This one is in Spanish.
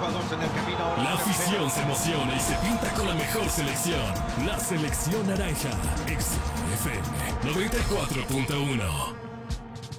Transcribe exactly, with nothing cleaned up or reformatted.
dos en el camino. La afición se emociona y se pinta con la mejor selección. La selección naranja. X F M noventa y cuatro punto uno.